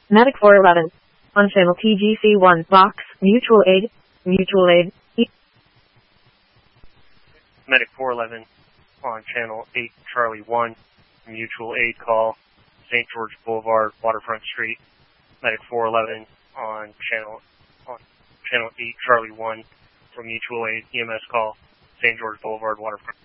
Medic 411. On channel TGC1 box, mutual aid, mutual aid. Medic 411 on channel 8 Charlie 1, mutual aid call, St. George Boulevard, Waterfront Street. Medic 411 on channel 8 Charlie 1 for mutual aid EMS call, St. George Boulevard, Waterfront.